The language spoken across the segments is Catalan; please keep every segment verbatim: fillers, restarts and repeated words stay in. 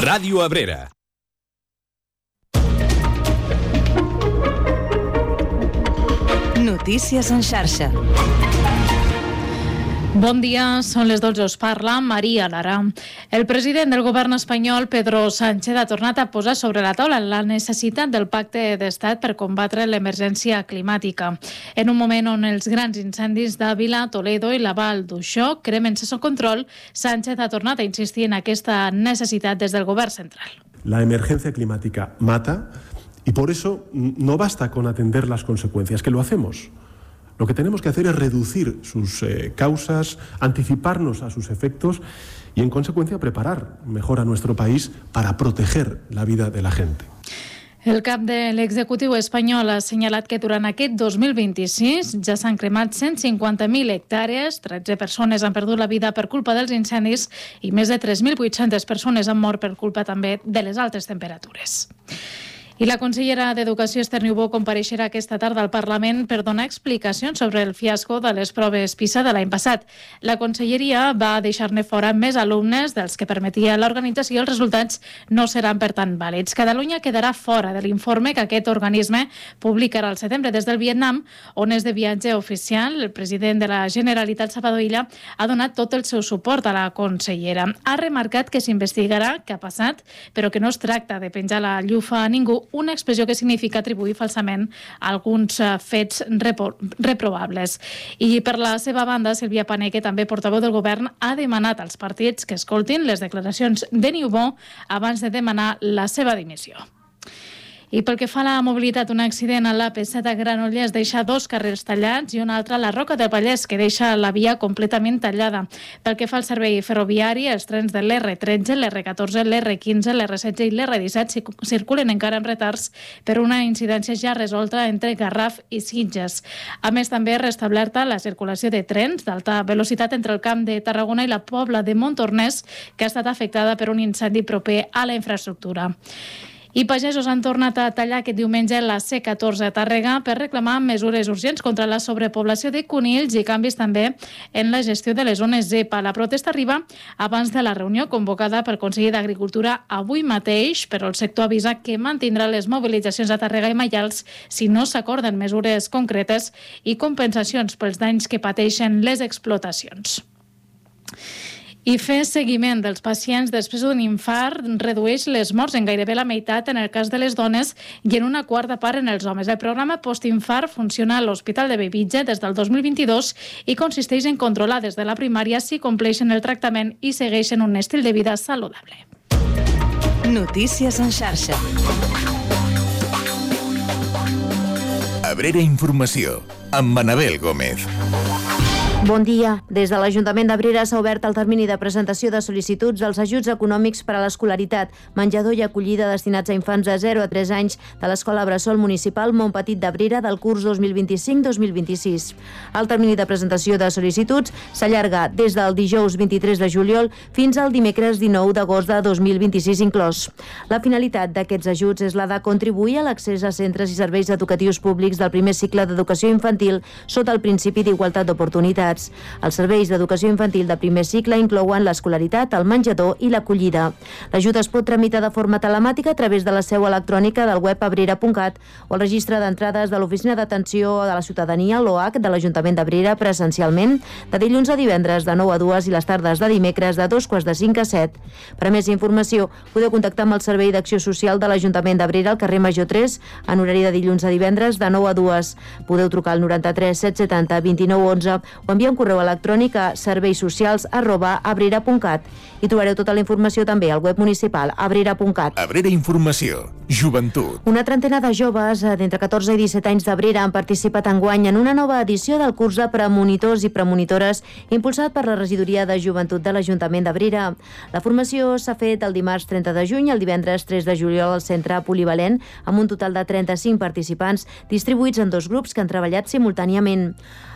Ràdio Abrera. Notícies en xarxa. Bon dia, són les dotze, us parla Maria Lara. El president del govern espanyol, Pedro Sánchez, ha tornat a posar sobre la taula la necessitat del pacte d'estat per combatre l'emergència climàtica. En un moment on els grans incendis d'Àvila, Toledo i la Val d'Uixó cremen sense control, Sánchez ha tornat a insistir en aquesta necessitat des del govern central. La emergencia climática mata y por eso no basta con atender las consecuencias, que lo hacemos. Lo que tenemos que hacer es reducir sus eh, causas, anticiparnos a sus efectos y, en consecuencia, preparar mejor a nuestro país para proteger la vida de la gente. El cap de l'executiu espanyol ha assenyalat que durant aquest dos mil vint-i-sis ja s'han cremat cent cinquanta mil hectàrees, tretze persones han perdut la vida per culpa dels incendis i més de tres mil vuit-centes persones han mort per culpa també de les altes temperatures. I la consellera d'Educació, Esther Niubó, compareixerà aquesta tarda al Parlament per donar explicacions sobre el fiasco de les proves PISA de l'any passat. La conselleria va deixar-ne fora més alumnes dels que permetia l'organització i els resultats no seran per tant vàlids. Catalunya quedarà fora de l'informe que aquest organisme publicarà al setembre des del Vietnam, on és de viatge oficial. El president de la Generalitat, Salvador Illa, ha donat tot el seu suport a la consellera. Ha remarcat que s'investigarà què ha passat, però que no es tracta de penjar la llufa a ningú, una expressió que significa atribuir falsament alguns fets repro- reprobables. I per la seva banda, Sílvia Paneque, també portaveu del govern, ha demanat als partits que escoltin les declaracions de Niubó abans de demanar la seva dimissió. I pel que fa a la mobilitat, un accident a l'A P set a Granollers deixa dos carrils tallats i un altre a la Roca del Vallès, que deixa la via completament tallada. Pel que fa al servei ferroviari, els trens de l'R tretze, l'R catorze, l'R quinze, l'R setze i l'R disset circulen encara amb retards per una incidència ja resolta entre Garraf i Sitges. A més, també restablerta la circulació de trens d'alta velocitat entre el Camp de Tarragona i la Pobla de Montornès, que ha estat afectada per un incendi proper a la infraestructura. I pagesos han tornat a tallar aquest diumenge la C catorze a Tàrrega per reclamar mesures urgents contra la sobrepoblació de conills i canvis també en la gestió de les zones zepa. La protesta arriba abans de la reunió convocada pel conseller d'Agricultura avui mateix, però el sector avisa que mantindrà les mobilitzacions a Tàrrega i Maials si no s'acorden mesures concretes i compensacions pels danys que pateixen les explotacions. I fer seguiment dels pacients després d'un infart redueix les morts en gairebé la meitat en el cas de les dones i en una quarta part en els homes. El programa postinfart funciona a l'Hospital de Bellvitge des del dos mil vint-i-dos i consisteix en controlar des de la primària si compleixen el tractament i segueixen un estil de vida saludable. Notícies en xarxa. Abrera Informació, amb Manabel Gómez. Bon dia. Des de l'Ajuntament d'Abrera s'ha obert el termini de presentació de sol·licituds als ajuts econòmics per a l'escolaritat, menjador i acollida destinats a infants de zero a tres anys de l'Escola Bressol Municipal Montpetit d'Abrera del curs dos mil vint-i-cinc dos mil vint-i-sis. El termini de presentació de sol·licituds s'allarga des del dijous vint-i-tres de juliol fins al dimecres dinou d'agost de dos mil vint-i-sis inclòs. La finalitat d'aquests ajuts és la de contribuir a l'accés a centres i serveis educatius públics del primer cicle d'educació infantil sota el principi d'igualtat d'oportunitats. Els serveis d'educació infantil de primer cicle inclouen l'escolaritat, el menjador i l'acollida. L'ajut es pot tramitar de forma telemàtica a través de la seu electrònica del web abrera punt cat o el registre d'entrades de l'Oficina d'Atenció a la Ciutadania, l'O H, de l'Ajuntament d'Abrera presencialment de dilluns a divendres de nou a dues i les tardes de dimecres de dos quarts de cinc a set. Per a més informació, podeu contactar amb el Servei d'Acció Social de l'Ajuntament d'Abrera al carrer Major tres en horari de dilluns a divendres de nou a dues. Podeu trucar al noranta-tres set setanta vint-i-nou onze o enviar un correu electrònic a serveissocials arroba abrera punt cat i trobareu tota la informació també al web municipal abrera punt cat. Abrera Informació, joventut. Una trentena de joves d'entre catorze i disset anys d'Abrera han participat enguany en una nova edició del curs de premonitors i premonitores impulsat per la Regidoria de Joventut de l'Ajuntament d'Abrera. La formació s'ha fet el dimarts trenta de juny i el divendres tres de juliol al Centre Polivalent amb un total de trenta-cinc participants distribuïts en dos grups que han treballat simultàniament.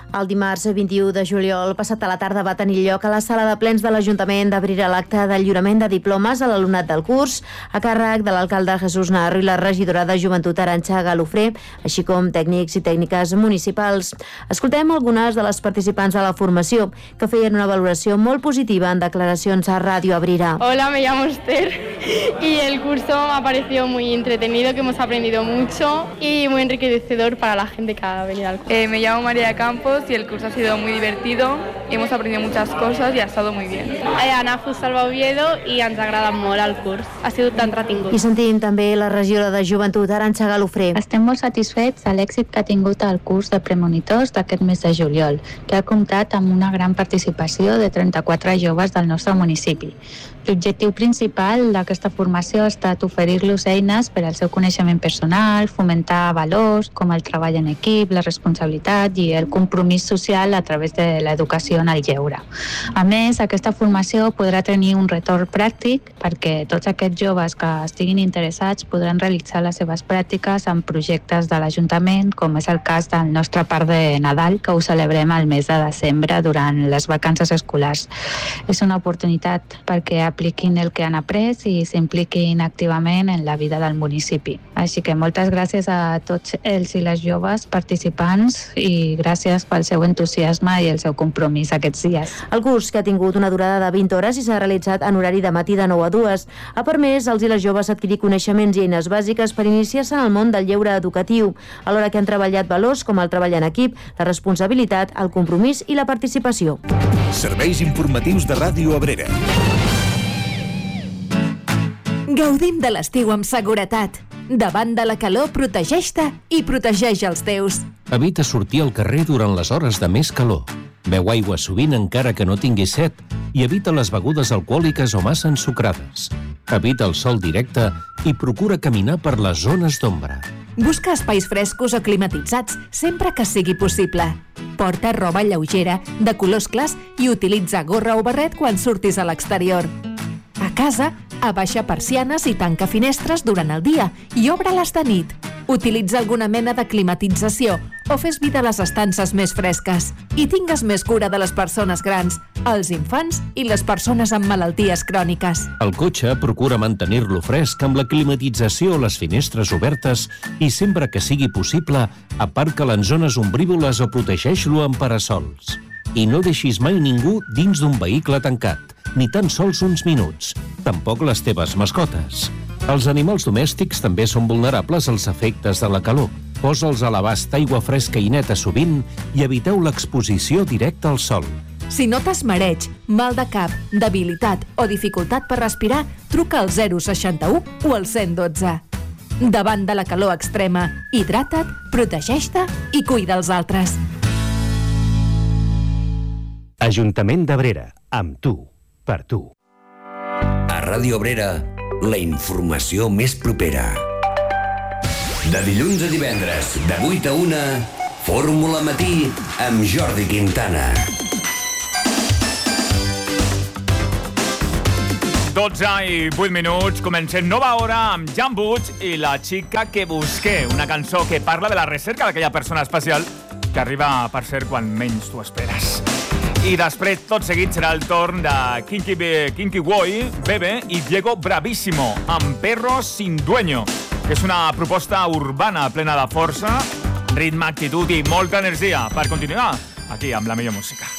El dimarts vint-i-u de juliol, passat a la tarda, va tenir lloc a la sala de plens de l'Ajuntament d'Abrera l'acte del lliurament de diplomes a l'alumnat del curs, a càrrec de l'alcalde Jesús Narro i la regidora de Joventut Arantxa Galofré, així com tècnics i tècniques municipals. Escoltem algunes de les participants de la formació, que feien una valoració molt positiva en declaracions a Ràdio Abrera. Hola, me llamo Esther y el curso me ha parecido muy entretenido, que hemos aprendido mucho y muy enriquecedor para la gente que ha venido al curso. Eh, me llamo María Campos y el curso ha sido muy divertido, hemos aprendido muchas cosas y ha estado muy bien. Eh, Ana Fusalva Oviedo i ens agrada molt el curs, ha sigut entretingut. I sentim també la regidora de Joventut, Arantxa Galofré. Estem molt satisfets de l'èxit que ha tingut el curs de premonitors d'aquest mes de juliol, que ha comptat amb una gran participació de trenta-quatre joves del nostre municipi. L'objectiu principal d'aquesta formació ha estat oferir-los eines per al seu coneixement personal, fomentar valors com el treball en equip, la responsabilitat i el compromís social a través de l'educació en el lleure. A més, aquesta formació podrà tenir un retorn pràctic perquè tots aquests joves que estiguin interessats podran realitzar les seves pràctiques en projectes de l'Ajuntament, com és el cas del nostre parc de Nadal, que ho celebrem al mes de desembre durant les vacances escolars. És una oportunitat perquè apliquin el que han après i s'impliquin activament en la vida del municipi. Així que moltes gràcies a tots els i les joves participants i gràcies pel seu entusiasme i el seu compromís aquests dies. El curs, que ha tingut una durada de vint hores i s'ha realitzat en horari de matí de nou a dues, ha permès als i les joves adquirir coneixements i eines bàsiques per iniciar-se en el món del lleure educatiu, alhora que han treballat valors com el treball en equip, la responsabilitat, el compromís i la participació. Serveis informatius de Ràdio Abrera. Gaudim de l'estiu amb seguretat. Davant de la calor, protegeix-te i protegeix els teus. Evita sortir al carrer durant les hores de més calor. Beu aigua sovint encara que no tinguis set i evita les begudes alcohòliques o massa ensucrades. Evita el sol directe i procura caminar per les zones d'ombra. Busca espais frescos o climatitzats sempre que sigui possible. Porta roba lleugera, de colors clars i utilitza gorra o barret quan surtis a l'exterior. A casa, abaixa persianes i tanca finestres durant el dia i obre-les de nit. Utilitza alguna mena de climatització o fes vida a les estances més fresques. I tingues més cura de les persones grans, els infants i les persones amb malalties cròniques. El cotxe procura mantenir-lo fresc amb la climatització o les finestres obertes i sempre que sigui possible, aparca-lo en zones ombrívoles o protegeix-lo amb parasols. I no deixis mai ningú dins d'un vehicle tancat, ni tan sols uns minuts, tampoc les teves mascotes. Els animals domèstics també són vulnerables als efectes de la calor. Posa'ls a l'abast aigua fresca i neta sovint i eviteu l'exposició directa al sol. Si notes mareig, mal de cap, debilitat o dificultat per respirar, truca al zero seixanta-u o al cent dotze. Davant de la calor extrema, hidrata't, protegeix-te i cuida els altres. Ajuntament d'Abrera, amb tu, per tu. A Ràdio Abrera, la informació més propera. De dilluns a divendres, de vuit a una, Fórmula Matí amb Jordi Quintana. dotze i vuit minuts, comencem nova hora amb Jan Puig i La xica que busqué, una cançó que parla de la recerca d'aquella persona especial que arriba per ser quan menys t'ho esperes. I després, tot seguit, serà el torn de Kinky, Kinky Boy, Bebe i Diego Bravísimo, amb Perro Sin Dueño, que és una proposta urbana plena de força, ritme, actitud i molta energia per continuar aquí amb la millor música.